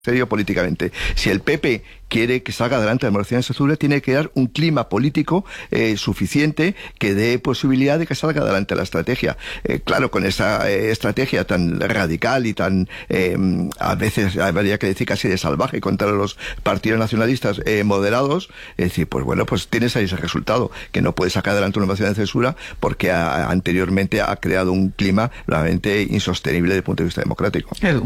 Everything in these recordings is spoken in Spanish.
serio políticamente. Si el PP quiere que salga adelante la moción de censura, tiene que dar un clima político suficiente que dé posibilidad de que salga adelante la estrategia. Claro, con esa estrategia tan radical y tan, a veces habría que decir casi de salvaje contra los partidos nacionalistas moderados, es decir, pues bueno, pues tienes ahí ese resultado, que no puede sacar adelante una moción de censura porque anteriormente ha creado un clima realmente insostenible desde el punto de vista democrático. Edu.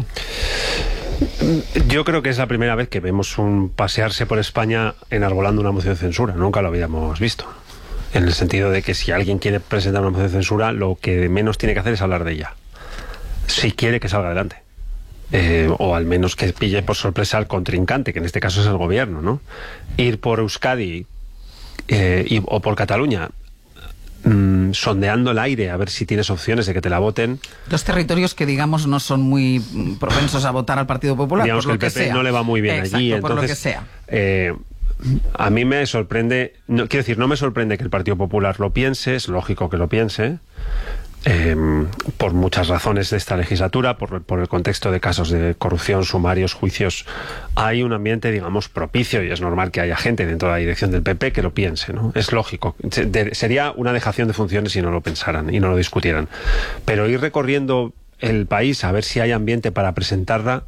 Yo creo que es la primera vez que vemos un pasearse por España enarbolando una moción de censura. Nunca lo habíamos visto. En el sentido de que si alguien quiere presentar una moción de censura, lo que menos tiene que hacer es hablar de ella. Si quiere que salga adelante. O al menos que pille por sorpresa al contrincante, que en este caso es el gobierno, ¿no? Ir por Euskadi o por Cataluña, sondeando el aire a ver si tienes opciones de que te la voten. Dos territorios que, digamos, no son muy propensos a votar al Partido Popular. Digamos por lo que el PP sea. no le va muy bien. Exacto, allí. por Entonces, lo que sea. A mí me sorprende, quiero decir, no me sorprende que el Partido Popular lo piense, es lógico que lo piense, por muchas razones de esta legislatura, por el contexto de casos de corrupción, sumarios, juicios. Hay un ambiente, digamos, propicio, y es normal que haya gente dentro de la dirección del PP que lo piense, ¿no? Es lógico. Sería una dejación de funciones si no lo pensaran y no lo discutieran. Pero ir recorriendo el país a ver si hay ambiente para presentarla,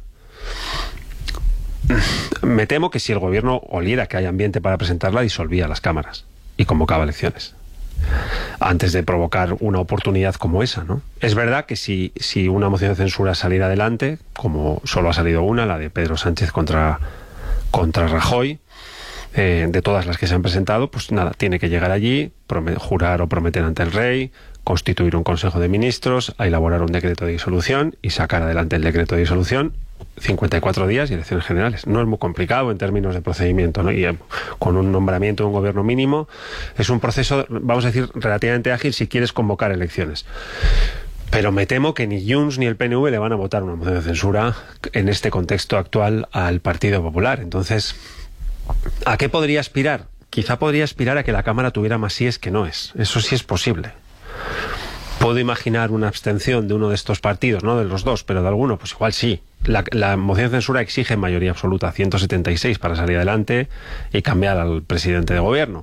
me temo que si el gobierno oliera que hay ambiente para presentarla, disolvía las cámaras y convocaba elecciones antes de provocar una oportunidad como esa, ¿no? Es verdad que si una moción de censura saliera adelante, como solo ha salido una, la de Pedro Sánchez contra Rajoy, de todas las que se han presentado, pues nada, tiene que llegar allí, jurar o prometer ante el rey, constituir un consejo de ministros, a elaborar un decreto de disolución y sacar adelante el decreto de disolución, 54 días y elecciones generales. No es muy complicado en términos de procedimiento, ¿no? Y con un nombramiento de un gobierno mínimo es un proceso, vamos a decir, relativamente ágil si quieres convocar elecciones. Pero me temo que ni Junts ni el PNV le van a votar una moción de censura en este contexto actual al Partido Popular. Entonces, ¿a qué podría aspirar? Quizá podría aspirar a que la Cámara tuviera más síes que noes. Eso sí es posible. Puedo imaginar una abstención de uno de estos partidos, no de los dos, pero de alguno, pues igual sí. La moción de censura exige mayoría absoluta, 176 para salir adelante y cambiar al presidente de gobierno.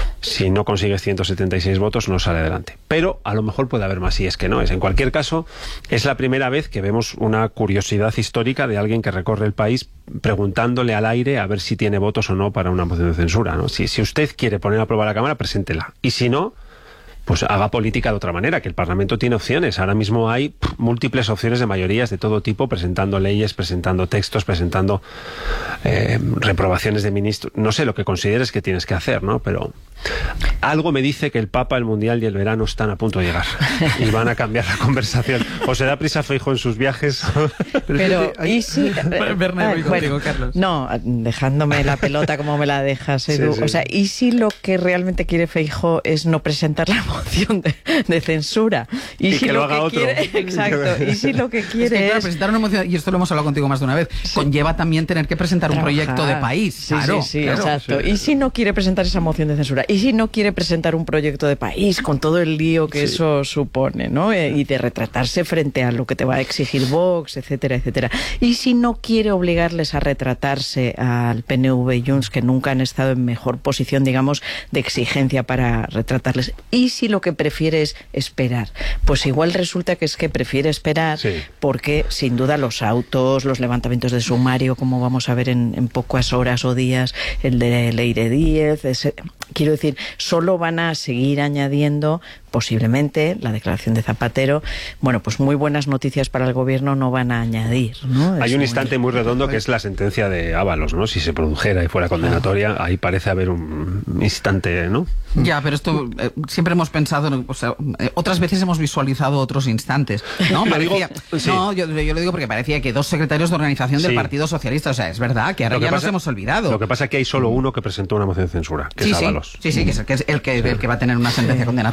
Si no consigues 176 votos, no sale adelante. Pero a lo mejor puede haber más síes que noes. En cualquier caso, es la primera vez que vemos una curiosidad histórica de alguien que recorre el país preguntándole al aire a ver si tiene votos o no para una moción de censura, ¿no? Si usted quiere poner a prueba la Cámara, preséntela. Y si no, pues haga política de otra manera, que el Parlamento tiene opciones. Ahora mismo hay múltiples opciones de mayorías de todo tipo, presentando leyes, presentando textos, presentando reprobaciones de ministros. No sé lo que consideres que tienes que hacer, ¿no? Pero algo me dice que el Papa, el Mundial y el verano están a punto de llegar y van a cambiar la conversación. O se da prisa Feijóo en sus viajes. Pero, ¿y si...? Bernardo, contigo, Carlos. No, dejándome la pelota como me la dejas, Edu. Sí. O sea, ¿y si lo que realmente quiere Feijóo es no presentar la moción de censura? Y si que lo haga otro. Exacto. ¿Y si lo que quiere es presentar una moción, y esto lo hemos hablado contigo más de una vez, conlleva también tener que presentar un proyecto de país? Sí, claro, sí, claro. Exacto. ¿Y si no quiere presentar esa moción de censura? ¿Y si no quiere presentar un proyecto de país con todo el lío que eso supone, ¿no? Y de retratarse frente a lo que te va a exigir Vox, etcétera, etcétera. ¿Y si no quiere obligarles a retratarse al PNV y Junts, que nunca han estado en mejor posición, digamos, de exigencia para retratarles? ¿Y si lo que prefiere es esperar? Pues igual resulta que es que prefiere esperar, porque sin duda los autos, los levantamientos de sumario, como vamos a ver en pocas horas o días, el de Leire Díez, quiero decir, solo van a seguir añadiendo posiblemente la declaración de Zapatero. Bueno, pues muy buenas noticias para el gobierno no van a añadir, ¿no? Hay un instante muy redondo que es la sentencia de Ábalos, ¿no? Si se produjera y fuera condenatoria, ahí parece haber un instante, ¿no? Ya, pero esto siempre hemos pensado, o sea, otras veces hemos visualizado otros instantes, ¿no? Parecía, no, yo lo digo porque parecía que dos secretarios de organización del Partido Socialista, o sea, es verdad que ahora ya nos hemos olvidado. Lo que pasa es que hay solo uno que presentó una moción de censura, que es Ábalos. Sí, que es el que va a tener una sentencia condenatoria seguramente.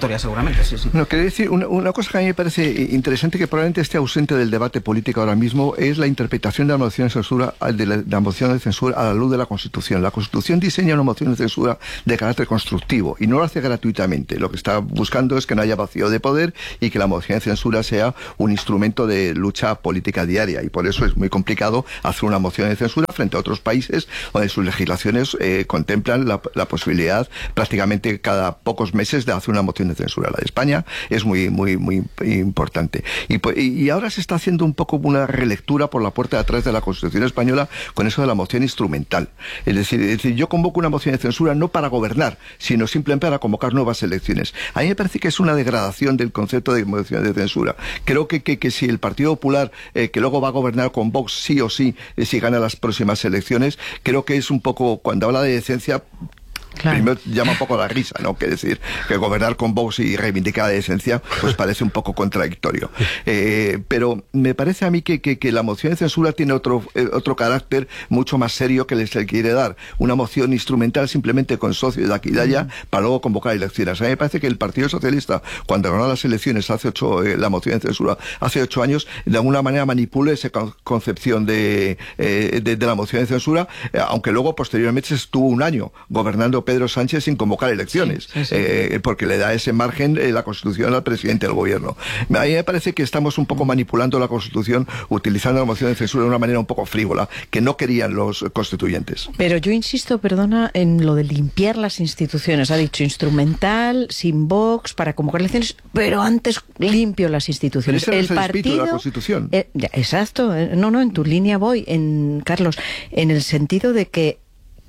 efectivamente, sí. No, quería decir, una cosa que a mí me parece interesante, que probablemente esté ausente del debate político ahora mismo, es la interpretación de la moción de censura, la moción de censura a la luz de la Constitución. La Constitución diseña una moción de censura de carácter constructivo y no lo hace gratuitamente. Lo que está buscando es que no haya vacío de poder y que la moción de censura sea un instrumento de lucha política diaria, y por eso es muy complicado hacer una moción de censura frente a otros países donde sus legislaciones contemplan la posibilidad prácticamente cada pocos meses de hacer una moción de censura. La de España es muy importante. Y ahora se está haciendo un poco una relectura por la puerta de atrás de la Constitución española con eso de la moción instrumental. Es decir, yo convoco una moción de censura no para gobernar, sino simplemente para convocar nuevas elecciones. A mí me parece que es una degradación del concepto de moción de censura. Creo que si el Partido Popular, que luego va a gobernar con Vox sí o sí, si gana las próximas elecciones, creo que es un poco, cuando habla de decencia, claro, primero llama un poco a la risa, ¿no? Que decir, que gobernar con Vox y reivindicar la decencia, pues parece un poco contradictorio. Pero me parece a mí que la moción de censura tiene otro carácter mucho más serio que se le quiere dar. Una moción instrumental simplemente con socios de aquí y de allá para luego convocar elecciones. A mí me parece que el Partido Socialista, cuando ganó las elecciones la moción de censura hace 8 años, de alguna manera manipula esa concepción de la moción de censura, aunque luego posteriormente estuvo un año gobernando Pedro Sánchez sin convocar elecciones, porque le da ese margen la Constitución al presidente del gobierno. A mí me parece que estamos un poco manipulando la Constitución utilizando la moción de censura de una manera un poco frívola, que no querían los constituyentes. Pero yo insisto, perdona, en lo de limpiar las instituciones. Ha dicho instrumental, sin Vox, para convocar elecciones, pero antes limpio las instituciones. Pero ese no es el espíritu de la Constitución. Exacto. No, en tu línea voy, Carlos, en el sentido de que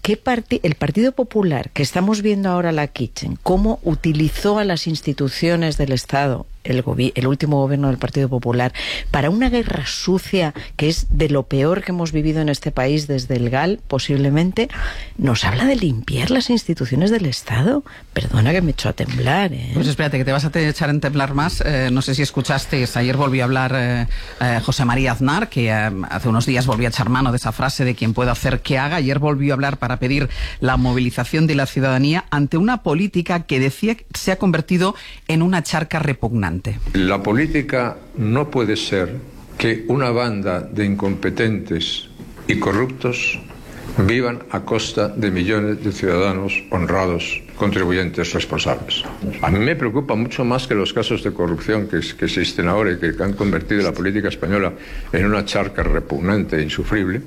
el Partido Popular, que estamos viendo ahora la Kitchen, cómo utilizó a las instituciones del Estado, el último gobierno del Partido Popular, para una guerra sucia que es de lo peor que hemos vivido en este país desde el GAL, posiblemente, nos habla de limpiar las instituciones del Estado. Perdona que me echo a temblar, ¿eh? Pues espérate, que te vas a echar a temblar más. No sé si escuchaste, ayer volvió a hablar José María Aznar, que hace unos días volvió a echar mano de esa frase de quien pueda hacer que haga. Ayer volvió a hablar para pedir la movilización de la ciudadanía ante una política que decía que se ha convertido en una charca repugnante. La política no puede ser que una banda de incompetentes y corruptos vivan a costa de millones de ciudadanos honrados, contribuyentes responsables. A mí me preocupa mucho más que los casos de corrupción que existen ahora y que han convertido la política española en una charca repugnante e insufrible.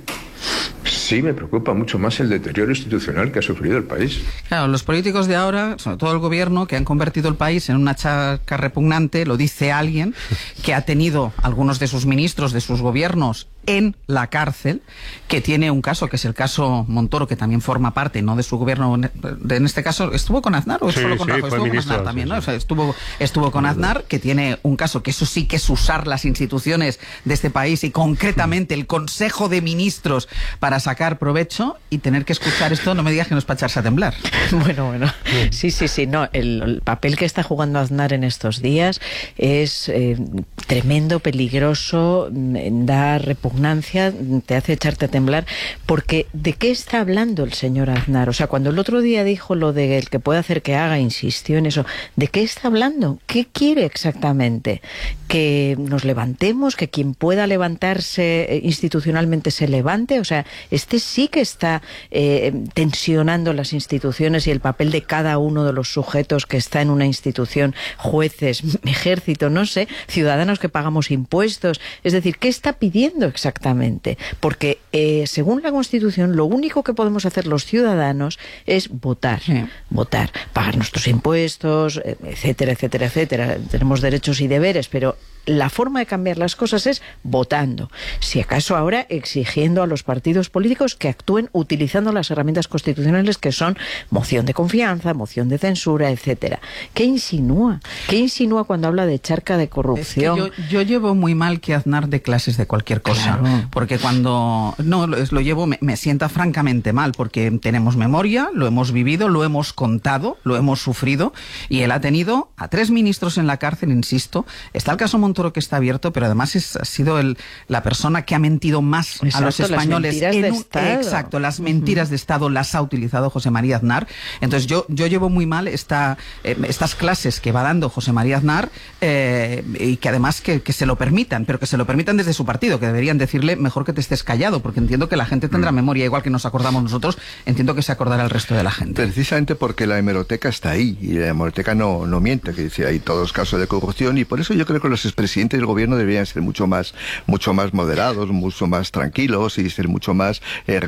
Sí, me preocupa mucho más el deterioro institucional que ha sufrido el país. Claro, los políticos de ahora, sobre todo el gobierno, que han convertido el país en una charca repugnante, lo dice alguien que ha tenido algunos de sus ministros, de sus gobiernos, en la cárcel, que tiene un caso, que es el caso Montoro, que también forma parte, no de su gobierno, en este caso, ¿estuvo con Aznar o solo con Rajoy? Estuvo con Aznar también, ¿no? O sea, estuvo con Aznar, que tiene un caso que eso sí que es usar las instituciones de este país y concretamente el Consejo de Ministros para sacar provecho, y tener que escuchar esto, no me digas que no es para echarse a temblar. Bueno, sí, no, el papel que está jugando Aznar en estos días es tremendo, peligroso, da repugnancia, te hace echarte a temblar, porque ¿de qué está hablando el señor Aznar? O sea, cuando el otro día dijo lo de el que puede hacer que haga, insistió en eso, ¿de qué está hablando? ¿Qué quiere exactamente? ¿Que nos levantemos? ¿Que quien pueda levantarse institucionalmente se levante? O sea, sí que está tensionando las instituciones y el papel de cada uno de los sujetos que está en una institución, jueces, ejército, no sé, ciudadanos que pagamos impuestos. Es decir, ¿qué está pidiendo exactamente? Porque según la Constitución, lo único que podemos hacer los ciudadanos es votar, pagar nuestros impuestos, etcétera, etcétera, etcétera. Tenemos derechos y deberes, pero la forma de cambiar las cosas es votando. Si acaso ahora exigiendo a los partidos políticos que actúen utilizando las herramientas constitucionales que son moción de confianza, moción de censura, etcétera. ¿Qué insinúa? ¿Qué insinúa cuando habla de charca de corrupción? Es que yo llevo muy mal que Aznar dé clases de cualquier cosa. Claro. Porque cuando no lo llevo me sienta francamente mal, porque tenemos memoria, lo hemos vivido, lo hemos contado, lo hemos sufrido, y él ha tenido a 3 ministros en la cárcel, insisto. Está el caso Montoro, que está abierto, pero además ha sido la persona que ha mentido más a los españoles. Las mentiras de Estado. Exacto, las mentiras de Estado las ha utilizado José María Aznar. Entonces yo llevo muy mal estas clases que va dando José María Aznar, y que además que se lo permitan, pero que se lo permitan desde su partido, que deberían decirle mejor que te estés callado, porque entiendo que la gente tendrá memoria, igual que nos acordamos nosotros, entiendo que se acordará el resto de la gente. Precisamente porque la hemeroteca está ahí, y la hemeroteca no miente, que dice, hay todos casos de corrupción, y por eso yo creo que los expresidentes del gobierno deberían ser mucho más moderados, mucho más tranquilos, y ser mucho más